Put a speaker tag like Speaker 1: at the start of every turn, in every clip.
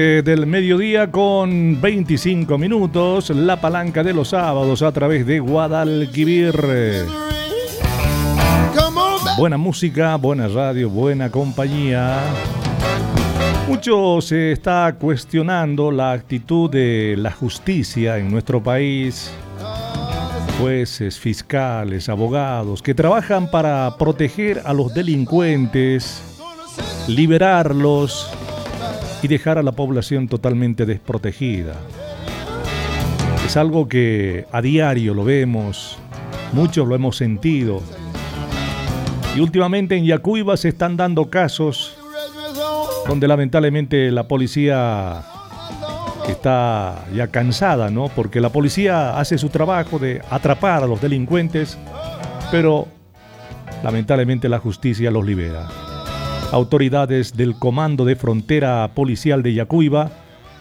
Speaker 1: Del mediodía con 25 minutos, la palanca de los sábados a través de Guadalquivir. Buena música, buena radio, buena compañía. Mucho se está cuestionando la actitud de la justicia en nuestro país. Jueces, fiscales, abogados que trabajan para proteger a los delincuentes, liberarlos y dejar a la población totalmente desprotegida. Es algo que a diario lo vemos, muchos lo hemos sentido. Y últimamente en Yacuiba se están dando casos donde lamentablemente la policía está ya cansada, ¿no? Porque la policía hace su trabajo de atrapar a los delincuentes, pero lamentablemente la justicia los libera. Autoridades del Comando de Frontera Policial de Yacuiba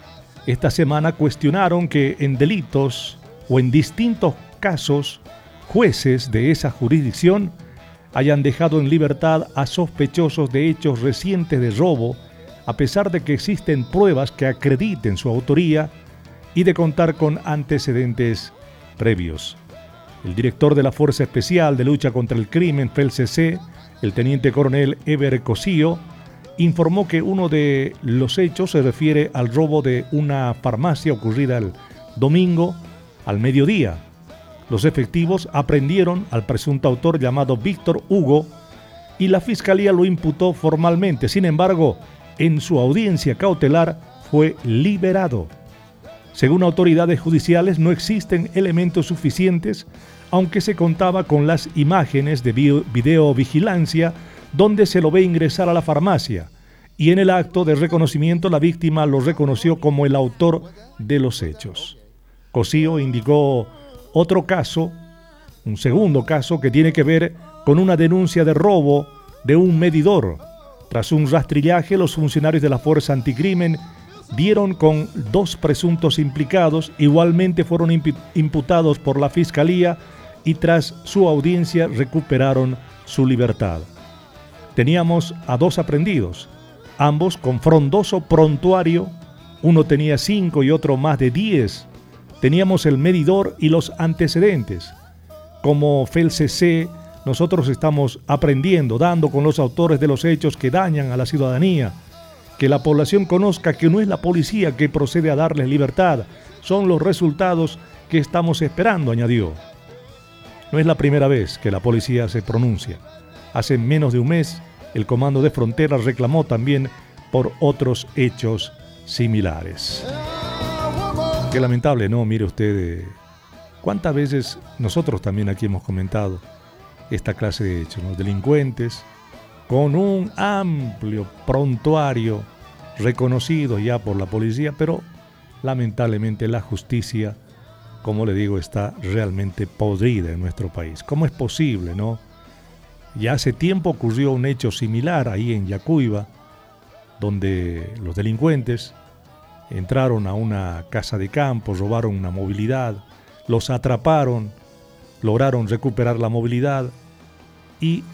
Speaker 1: esta semana cuestionaron que en delitos o en distintos casos jueces de esa jurisdicción hayan dejado en libertad a sospechosos de hechos recientes de robo, a pesar de que existen pruebas que acrediten su autoría y de contar con antecedentes previos. El director de la Fuerza Especial de Lucha contra el Crimen, FELCC, el teniente coronel Eber Cosío, informó que uno de los hechos se refiere al robo de una farmacia ocurrida el domingo al mediodía. Los efectivos aprendieron al presunto autor llamado Víctor Hugo y la fiscalía lo imputó formalmente. Sin embargo, en su audiencia cautelar fue liberado. Según autoridades judiciales, no existen elementos suficientes, aunque se contaba con las imágenes de videovigilancia donde se lo ve ingresar a la farmacia, y en el acto de reconocimiento la víctima lo reconoció como el autor de los hechos. Cosío indicó otro caso, un segundo caso que tiene que ver con una denuncia de robo de un medidor. Tras un rastrillaje, los funcionarios de la Fuerza Anticrimen dieron con dos presuntos implicados, igualmente fueron imputados por la Fiscalía y tras su audiencia recuperaron su libertad. Teníamos a dos aprehendidos, ambos con frondoso prontuario, uno tenía 5 y otro más de 10. Teníamos el medidor y los antecedentes. Como FELCC, nosotros estamos aprendiendo, dando con los autores de los hechos que dañan a la ciudadanía, que la población conozca que no es la policía que procede a darles libertad, son los resultados que estamos esperando, añadió. No es la primera vez que la policía se pronuncia. Hace menos de un mes, el Comando de Frontera reclamó también por otros hechos similares. Qué lamentable, ¿no? Mire usted, cuántas veces nosotros también aquí hemos comentado esta clase de hechos, ¿no? Delincuentes con un amplio prontuario reconocido ya por la policía, pero lamentablemente la justicia, como le digo, está realmente podrida en nuestro país. ¿Cómo es posible, no? Ya hace tiempo ocurrió un hecho similar ahí en Yacuiba, donde los delincuentes entraron a una casa de campo, robaron una movilidad, los atraparon, lograron recuperar la movilidad y